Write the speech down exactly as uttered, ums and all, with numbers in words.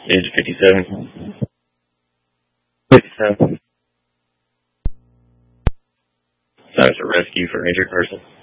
age fifty-seven. fifty-seven. That is a rescue for injured person.